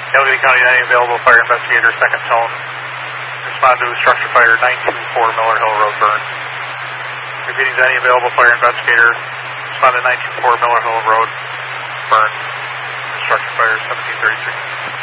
Allegheny County 90 available fire investigator, second tone. Respond to structure fire 924 Miller Hill Road burn. Repeating to any available fire investigator, respond to 924 Miller Hill Road burn. Structure fire 1733.